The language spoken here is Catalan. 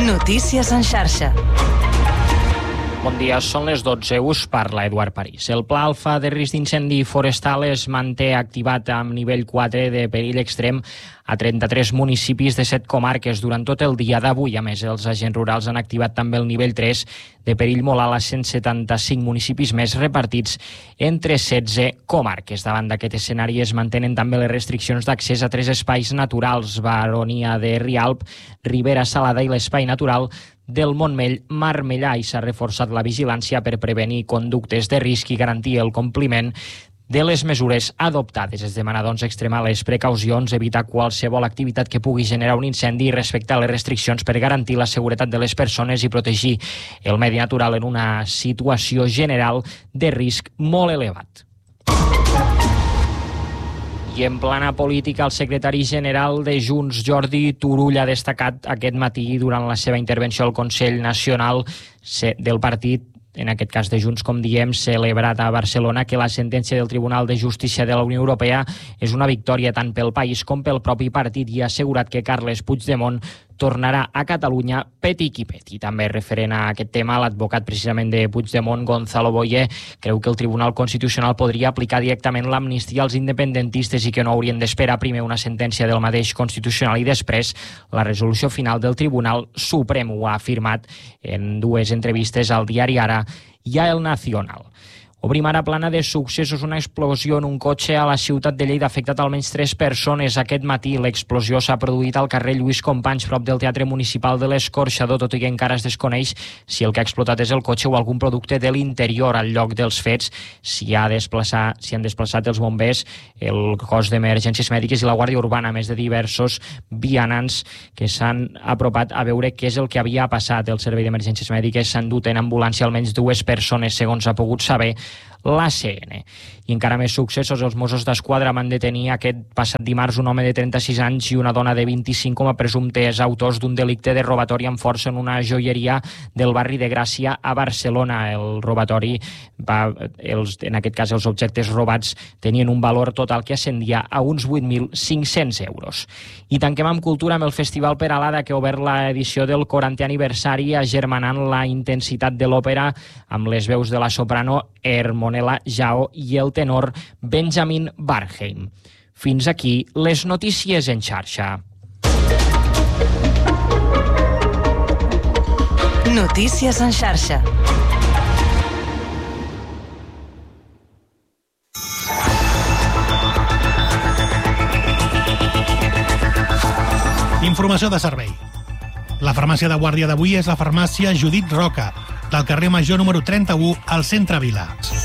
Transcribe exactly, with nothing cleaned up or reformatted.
Notícies en xarxa. Bon dia, són les dotze, us parla Eduard París. El pla alfa de risc d'incendi forestal es manté activat amb nivell quatre de perill extrem a trenta-tres municipis de set comarques durant tot el dia d'avui. A més, els agents rurals han activat també el nivell tres de perill molt alt a cent setanta-cinc municipis més repartits entre setze comarques. Davant d'aquest escenari es mantenen també les restriccions d'accés a tres espais naturals: Baronia de Rialp, Ribera Salada i l'espai natural del Montmell Marmellà, i s'ha reforçat la vigilància per prevenir conductes de risc i garantir el compliment de les mesures adoptades. Es demana, doncs, extremar les precaucions, evitar qualsevol activitat que pugui generar un incendi i respectar les restriccions per garantir la seguretat de les persones i protegir el medi natural en una situació general de risc molt elevat. I en plana política, el secretari general de Junts, Jordi Turull, ha destacat aquest matí durant la seva intervenció al Consell Nacional del partit, en aquest cas de Junts, com diem, celebrat a Barcelona, que la sentència del Tribunal de Justícia de la Unió Europea és una victòria tant pel país com pel propi partit, i ha assegurat que Carles Puigdemont tornarà a Catalunya peti qui peti. També referent a aquest tema, l'advocat precisament de Puigdemont, Gonzalo Boye, creu que el Tribunal Constitucional podria aplicar directament l'amnistia als independentistes i que no haurien d'esperar primer una sentència del mateix Constitucional i després la resolució final del Tribunal Suprem. Ho ha afirmat en dues entrevistes al diari Ara i a El Nacional. Obrim ara plana de successos. Una explosió en un cotxe a la ciutat de Lleida ha afectat almenys tres persones aquest matí. L'explosió s'ha produït al carrer Lluís Companys, prop del Teatre Municipal de l'Escorxador, tot i que encara es desconeix si el que ha explotat és el cotxe o algun producte de l'interior. Al lloc dels fets s'hi ha desplaçat, s'hi han desplaçat els bombers, el cos d'emergències mèdiques i la Guàrdia Urbana, a més de diversos vianants que s'han apropat a veure què és el que havia passat. El servei d'emergències mèdiques s'han dut en ambulància almenys dues persones, segons ha pogut saber l'A C N. I encara més successos. Els Mossos d'Esquadra van detenir aquest passat dimarts un home de trenta-sis anys i una dona de vint-i-cinc com a presumptes autors d'un delicte de robatori amb força en una joieria del barri de Gràcia a Barcelona. El robatori va, els, en aquest cas els objectes robats tenien un valor total que ascendia a uns vuit mil cinc-cents euros. I tanquem amb cultura, amb el Festival Peralada, que ha obert l'edició del quarantè aniversari agermanant la intensitat de l'òpera amb les veus de la soprano Hermonella Jao i el tenor Benjamin Barheim. Fins aquí les notícies en xarxa. Notícies en xarxa. Informació de servei. La farmàcia de guàrdia d'avui és la farmàcia Judit Roca, del carrer Major número trenta-u al centre Vila.